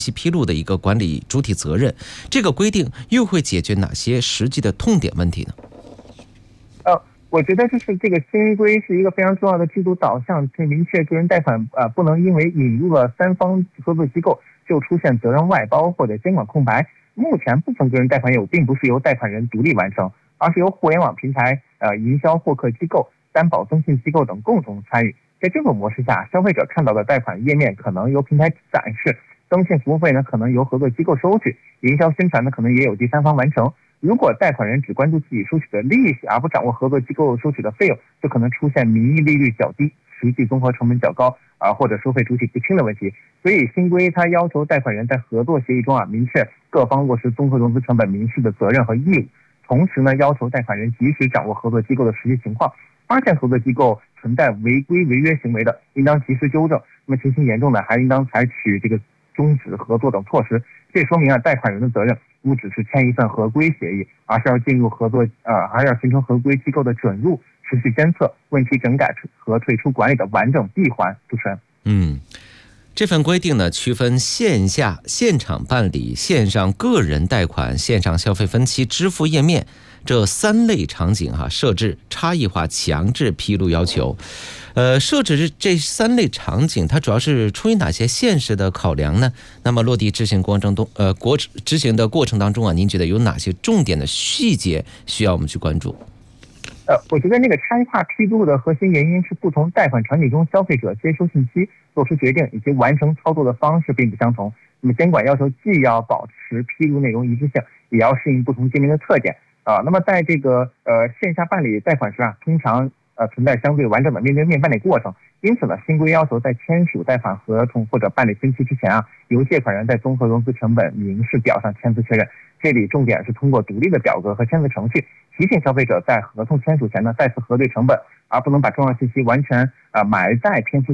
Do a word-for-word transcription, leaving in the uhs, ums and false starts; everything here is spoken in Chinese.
息披露的一个管理主体责任，这个规定又会解决哪些实际的痛点问题呢？ 呃，我觉得就是这个新规是一个非常重要的制度导向，去明确个人贷款呃不能因为引入了三方合作机构就出现责任外包或者监管空白。目前部分个人贷款业务并不是由贷款人独立完成，而是由互联网平台、呃营销获客机构、担保增信机构等共同参与。在这种模式下，消费者看到的贷款页面可能由平台展示，征信服务费呢可能由合作机构收取，营销宣传呢可能也有第三方完成。如果贷款人只关注自己收取的利息，而不掌握合作机构收取的费用，就可能出现名义利率较低，实际综合成本较高啊，或者收费主体不清的问题。所以新规它要求贷款人在合作协议中啊，明确各方落实综合融资成本明示的责任和义务，同时呢，要求贷款人及时掌握合作机构的实际情况，发现合作机构存在违规违约行为的，应当及时纠正。那么情形严重的，还应当采取这个终止合作等措施。这说明啊，贷款人的责任不只是签一份合规协议，而是要进入合作呃，还要形成合规机构的准入、持续监测、问题整改和退出管理的完整闭环。主持人， 嗯。这份规定呢，区分线下现场办理、线上个人贷款、线上消费分期支付页面这三类场景哈、啊，设置差异化强制披露要求。呃，设置这三类场景，它主要是出于哪些现实的考量呢？那么落地执行过程中，呃，国执行的过程当中啊，您觉得有哪些重点的细节需要我们去关注？ 呃，我觉得那个差异化披露的核心原因是不同贷款场景中消费者接收信息、做出决定以及完成操作的方式并不相同。那么监管要求既要保持披露内容一致性，也要适应不同界面的特点啊、呃。那么在这个呃线下办理贷款时啊，通常呃存在相对完整的面对面办理过程，因此呢，新规要求在签署贷款合同或者办理分期之前啊，由借款人在综合融资成本明示表上签字确认。这里重点是通过独立的表格和签字程序，提醒消费者在合同签署前呢再次核对成本，而不能把重要信息完全呃埋在篇幅